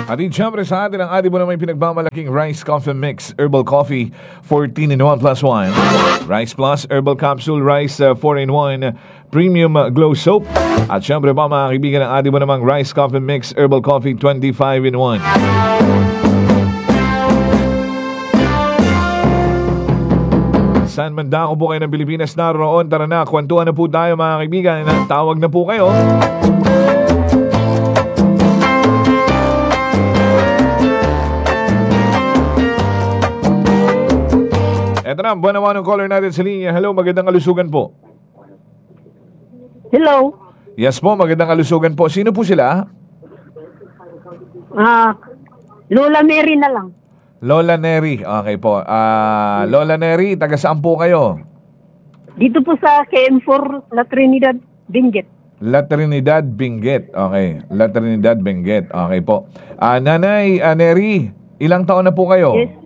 At siyempre sa atin ang ating mo naman pinagmamalaking Rice Coffee Mix Herbal Coffee 14 in 1 plus 1. Rice Plus Herbal Capsule Rice 4 in 1 Premium Glow Soap. At siyempre pa mga kaibigan ang ating mo namang Rice Coffee Mix Herbal Coffee 25 in 1. Saan man dako po kayo ng Pilipinas naroon, tara na, kwentuhan na po tayo mga kaibigan. Tawag na po kayo. Eto na, buwan ng caller natin sa linya. Hello, magandang kalusugan po. Hello. Yes po, magandang kalusugan po. Sino po sila? Lola Mary na lang. Lola Neri. Okay po. Lola Neri, taga saan po kayo? Dito po sa KM4 La Trinidad, Benguet. La Trinidad, Benguet. Okay. La Trinidad, Benguet. Okay po. Nanay Neri, ilang taon na po kayo? Yes.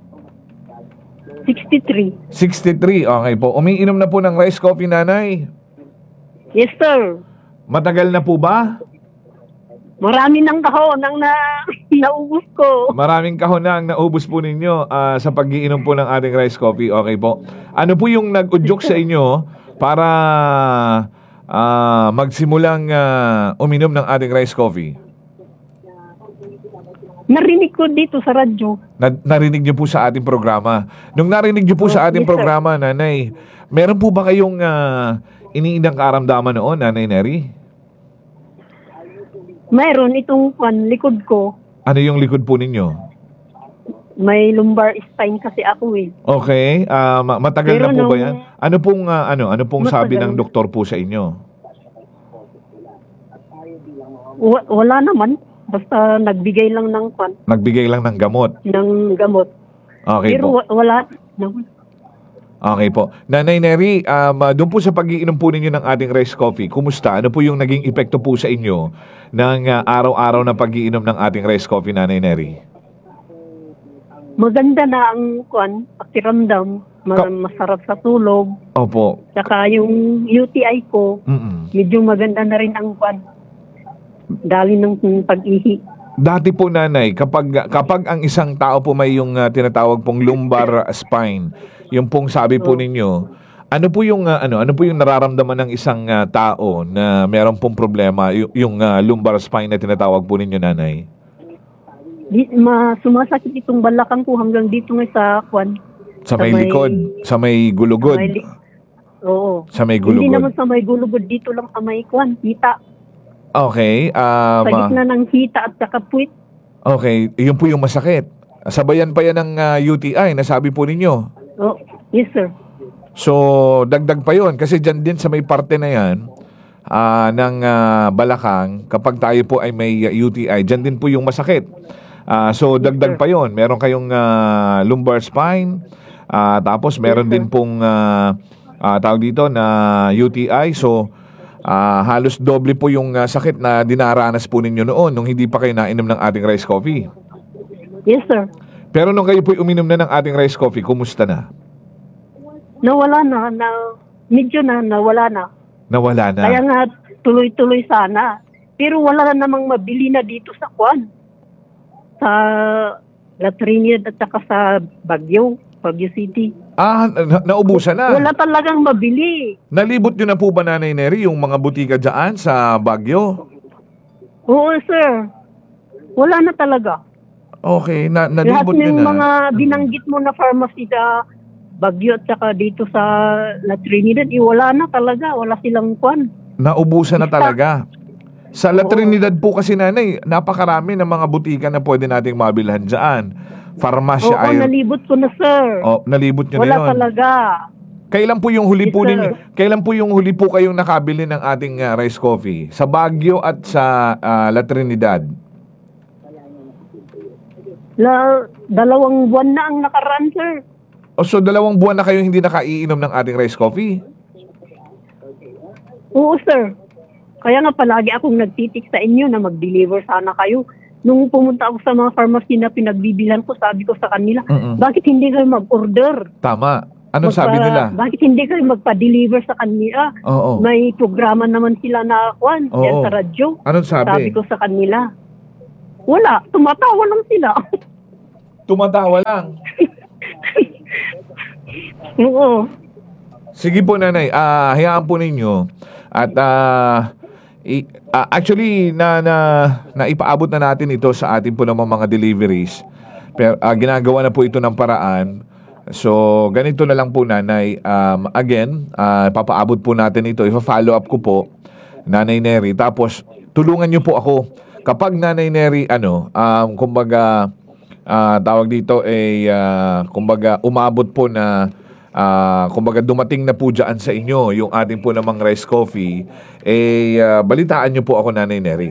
63. 63. Okay po. Umiinom na po ng rice coffee, nanay? Yes, sir. Matagal na po ba? Marami ng kahon ang naubos ko. Maraming kahon na ang naubos po ninyo sa pag-iinom po ng ating rice coffee. Okay po. Ano po yung nag-udyok sa inyo para magsimulang uminom ng ating rice coffee? Narinig ko dito sa radyo. Narinig niyo po sa ating programa. Nung narinig niyo po sa ating yes, programa, nanay, meron po ba kayong iniindang karamdaman noon, nanay Neri? Mayroon itong likod ko. Ano yung likod po ninyo? May lumbar spine kasi ako eh. Okay. Matagal Pero na po ba yan? Ano pong sabi ng doktor po sa inyo? Wala naman. Basta nagbigay lang ng Nagbigay lang ng gamot? Ng gamot. Okay pero po. Wala. Okay po. Nanay Neri, doon po sa pag-iinom po ninyo ng ating rice coffee, kumusta? Ano po yung naging epekto po sa inyo ng araw-araw na pag-iinom ng ating rice coffee, Nanay Neri? Maganda na ang pakiramdam. Masarap sa tulog. Opo. Saka yung UTI ko, medyo maganda na rin ang dali ng pag-ihi. Dati po, nanay, kapag ang isang tao po may yung tinatawag pong lumbar spine, yung pong sabi po ninyo, ano po yung nararamdaman ng isang tao na meron pong problema yung lumbar spine na tinatawag po ninyo, nanay? Sumasakit itong balakang ko hanggang dito sa sa may likod, sa may gulugod. Oo. Sa may gulugod. Hindi naman sa may gulugod, dito lang sa may hita. Okay. Sa gitna ng hita at saka puwit. Okay. Yun po yung masakit. Sabayan pa yan ng UTI, nasabi po ninyo. Oh, yes, sir. So, dagdag pa yun. Kasi dyan din sa may parte na yan ng balakang, kapag tayo po ay may UTI, dyan din po yung masakit. So, dagdag pa yun. Meron kayong lumbar spine, tapos meron din pong tawag dito na UTI. So, halos doble po yung sakit na dinaranas po ninyo noon nung hindi pa kayo nainom ng ating rice coffee. Yes, sir. Pero nung kayo po uminom na ng ating rice coffee, kumusta na? Nawala na. Medyo nawala na. Nawala na. Kaya nga, tuloy-tuloy sana. Pero wala na namang mabili na dito sa sa La Trinidad at saka sa Baguio City. Naubusan na. Wala talagang mabili. Nalibot nyo na po ba, Nanay Neri, yung mga butika dyan sa Baguio? Oo, sir. Wala na talaga. Okay, nalibot Lahat nyo ng na. mga binanggit mo na pharmacy sa Baguio at saka dito sa La Trinidad, wala na talaga. Wala silang Naubusan na talaga. Sa La Trinidad po kasi, nanay, napakarami ng mga butika na pwede nating mabilhan dyan. Farmasya Oo, nalibot ko na, sir. Nalibot nyo na Wala yun. talaga. Kailan po yung huli Yes, po sir. ninyo? Kailan po yung huli po kayong nakabili ng ating rice coffee? Sa Baguio at sa La Trinidad? 2 buwan na ang nakaraan, sir. So 2 buwan na kayo hindi nakaiinom ng ating rice coffee? Oo, sir. Kaya nga palagi akong nagtitik sa inyo na mag-deliver sana kayo. Nung pumunta ako sa mga pharmacy na pinagbibilan ko, sabi ko sa kanila, bakit hindi kayo mag-order? Tama. Anong sabi nila? Bakit hindi kayo magpa-deliver sa kanila? Oo. May programa naman sila na yan sa radyo. Anong sabi? Sabi ko sa kanila. Wala, tumatawa lang sila. Tumatawa lang. Oo. Sige po, nanay. Hayaan po ninyo. At actually, naipaabot na natin ito sa ating po naman mga deliveries. Pero ginagawa na po ito ng paraan. So, ganito na lang po, nanay. Again, papaabot po natin ito. Ipa-follow up ko po, Nanay Neri. Tapos, tulungan niyo po ako. Kapag Nanay Neri, kumbaga, tawag dito kumbaga, umabot po na kumbaga dumating na po dyan sa inyo yung ating po namang rice coffee, balitaan nyo po ako, Nanay Neri.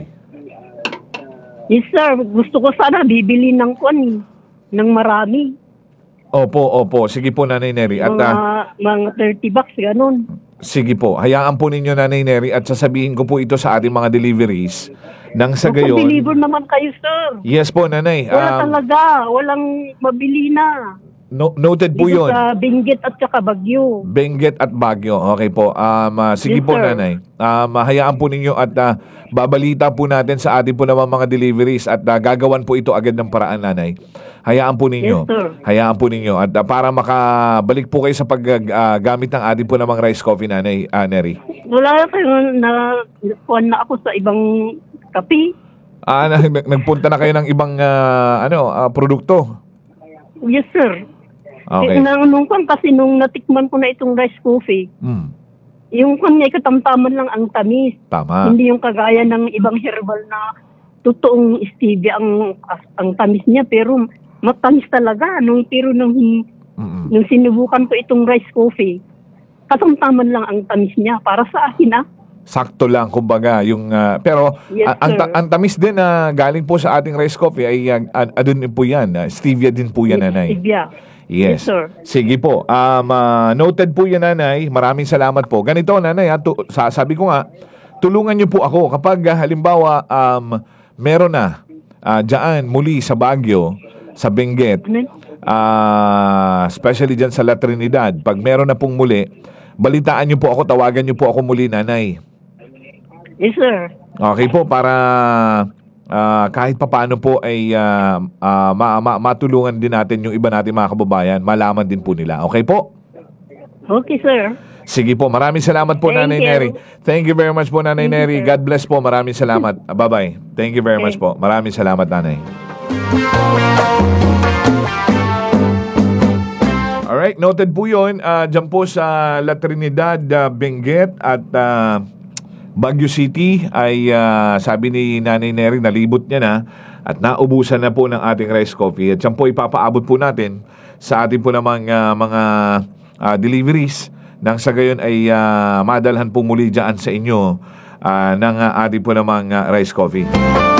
Yes, sir. Gusto ko sana bibili ng ng marami. Opo. Sige po, Nanay Neri. At Mga 30 bucks, ganun. sige po, hayaan po ninyo, Nanay Neri, at sasabihin ko po ito sa ating mga deliveries nang sa gayon. Deliver naman kayo, sir. Yes po, Nanay. Wala talaga. Walang mabili na. Noted po Dito yun. sa Benguet at saka Baguio. Benguet at Baguio. Okay po. Sige Yes, po, sir. Nanay. Hayaan po ninyo at babalita po natin sa ating po naman mga deliveries at gagawan po ito agad ng paraan, Nanay. Hayaan po ninyo. Yes, sir. Hayaan po ninyo. At para makabalik po kayo sa paggamit ng ating po namang rice coffee, Nanay Neri. Wala kayo kuhan na ako sa ibang kape. Nagpunta na kayo ng ibang produkto. Yes, sir. Okay. Nung kasi nung natikman ko na itong rice coffee, yung kanya katamtaman lang ang tamis. Tama. Hindi yung kagaya ng ibang herbal na totoong stevia ang tamis niya, pero matamis talaga. Nung sinubukan ko itong rice coffee, katamtaman lang ang tamis niya. Para sa akin, Sakto lang, kumbaga, yung pero Yes, sir. ang tamis din na galing po sa ating rice coffee ay adun din po yan. Stevia din po yan, Nanay. Stevia. Yes. Yes, sir. Sige po. Noted po yan, Nanay. Maraming salamat po. Ganito, Nanay, sabi ko nga, tulungan niyo po ako kapag halimbawa meron na dyan muli sa Baguio, sa Benguet, especially dyan sa La Trinidad, pag meron na pong muli, balitaan niyo po ako, tawagan niyo po ako muli, Nanay. Yes, sir. Okay po, para kahit papaano po ay matulungan din natin yung iba natin mga kababayan, malaman din po nila. Okay po? Okay, sir. Sige po, maraming salamat po, Thank Nanay you. Neri. Thank you very much po, Nanay Thank Neri. you, sir. God bless po, maraming salamat. Bye-bye. Thank you very much po. Maraming salamat, Nanay. Alright, noted po yun. Diyan po sa La Trinidad, Benguet at Baguio City ay sabi ni Nanay Neri, nalibot niya na at naubusan na po ng ating rice coffee. At diyan po ipapaabot po natin sa ating po namang mga deliveries nang sa gayon ay madalhan po muli dyan sa inyo ng ating po namang rice coffee.